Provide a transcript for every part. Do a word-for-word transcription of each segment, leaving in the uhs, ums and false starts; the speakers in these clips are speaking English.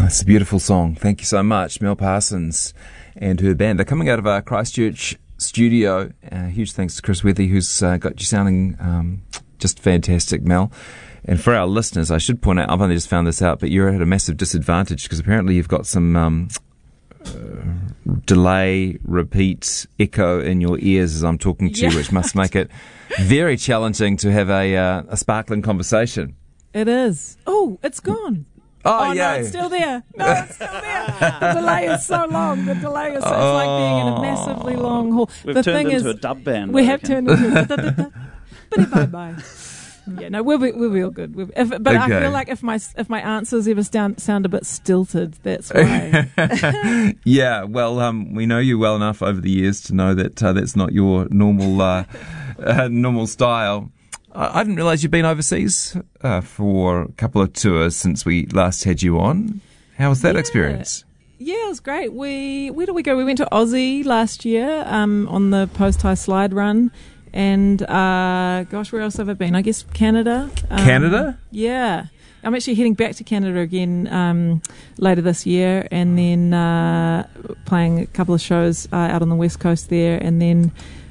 It's a beautiful song. Thank you so much, Mel Parsons and her band. They're coming out of our Christchurch studio. Uh, huge thanks to Chris Wethy, who's uh, got you sounding um, just fantastic, Mel. And for our listeners, I should point out, I've only just found this out, but you're at a massive disadvantage because apparently you've got some um, uh, delay, repeat, echo in your ears as I'm talking to yeah. you, which must make it very challenging to have a, uh, a sparkling conversation. It is. Oh, it's gone. Oh, oh yeah. no, it's still there. No, it's still there. The delay is so long. The delay is so, it's like being in a massively long hall. We've the turned thing into is, a dub band. We I have reckon. turned into a bye bye. Yeah, no, we'll be we'll be all good. We'll be, if, but okay. I feel like if my if my answers ever sound sound a bit stilted, that's why. Yeah, well, um, we know you well enough over the years to know that uh, that's not your normal uh, uh, normal style. I didn't realise you'd been overseas uh, for a couple of tours since we last had you on. How was that yeah. experience? Yeah, it was great. We where did we go? We went to Aussie last year um, on the post-high slide run. And, uh, gosh, where else have I been? I guess Canada. Um, Canada? Yeah. I'm actually heading back to Canada again um, later this year and then uh, playing a couple of shows uh, out on the West Coast there and then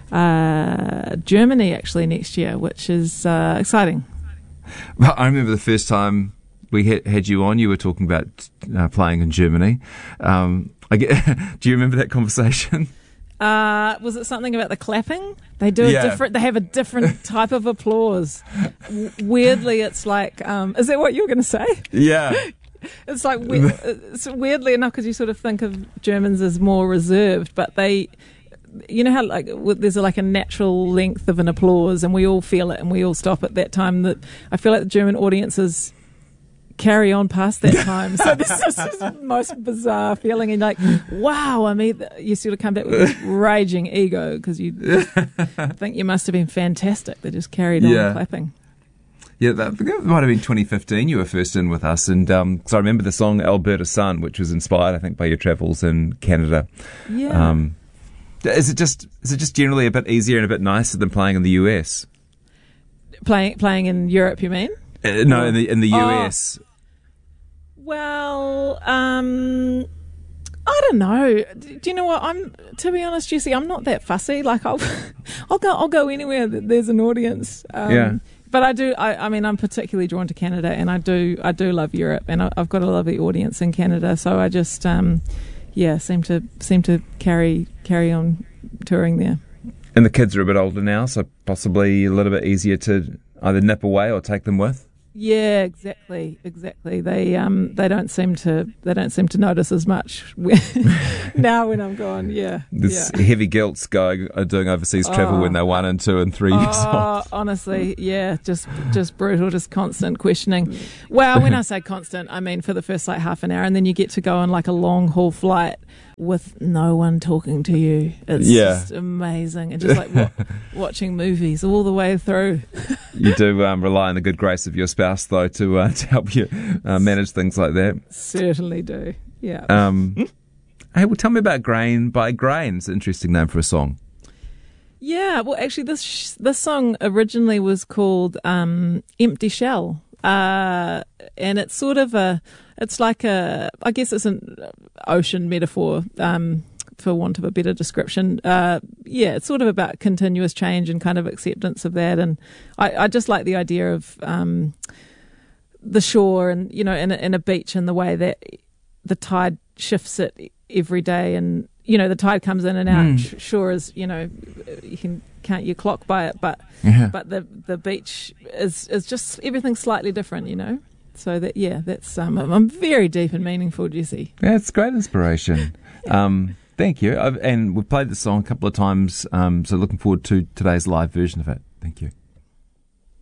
uh, Germany actually next year, which is uh, exciting. Well, I remember the first time we had, had you on, you were talking about uh, playing in Germany. Um, I get, do you remember that conversation? Uh, was it something about the clapping? They do yeah. a different. They have a different type of applause. W- weirdly, it's like. Um, is that what you were going to say? Yeah. It's like we- it's weirdly enough because you sort of think of Germans as more reserved, but they, you know how like there's a, like a natural length of an applause, and we all feel it, and we all stop at that time. That I feel like the German audiences carry on past that time. So this is the most bizarre feeling. And like, wow, I mean, you sort of come back with this raging ego because you think you must have been fantastic. They just carried on yeah. clapping. Yeah, that, that might have been twenty fifteen. You were first in with us. And um, so I remember the song Alberta Sun, which was inspired, I think, by your travels in Canada. Yeah. Um, is it just is it just generally a bit easier and a bit nicer than playing in the U S? Playing playing in Europe, you mean? Uh, no, in the in the U S. Oh. Well, um, I don't know. Do you know what? I'm to be honest, Jesse, I'm not that fussy. Like I'll, I'll go, I'll go anywhere that there's an audience. Um, yeah. But I do. I, I mean, I'm particularly drawn to Canada, and I do. I do love Europe, and I, I've got a lovely audience in Canada. So I just, um, yeah, seem to seem to carry carry on touring there. And the kids are a bit older now, so possibly a little bit easier to either nip away or take them with. Yeah, exactly, exactly. They um they don't seem to they don't seem to notice as much now when I'm gone. Yeah, there's yeah. heavy guilt going uh, doing overseas travel oh, when they're one and two and three oh, years old. Honestly, yeah, just just brutal, just constant questioning. Well, when I say constant, I mean for the first like half an hour, and then you get to go on like a long haul flight with no one talking to you. It's yeah. just amazing, and just like wa- watching movies all the way through. You do um, rely on the good grace of your spouse, though, to uh, to help you uh, manage things like that. Certainly do. Yeah. Um, hey, well, tell me about Grain by Grain. It's an interesting name for a song. Yeah. Well, actually, this sh- this song originally was called um, "Empty Shell," uh, and it's sort of a. It's like a. I guess it's an ocean metaphor. Um, for want of a better description. Uh, yeah, it's sort of about continuous change and kind of acceptance of that. And I, I just like the idea of um, the shore and, you know, and, and a beach and the way that the tide shifts it every day. And, you know, the tide comes in and out. Mm. Shore is, you know, you can count your clock by it, but yeah. but the the beach is, is just everything's slightly different, you know. So that, yeah, that's, um, I'm very deep and meaningful, Jesse. Yeah, it's great inspiration. um, Thank you. I've, and we've played the song a couple of times, um, so looking forward to today's live version of it. Thank you.